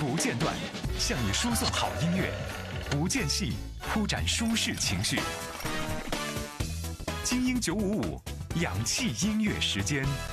不间断，向你输送好音乐，不间隙铺展舒适情绪。精英955，氧气音乐时间。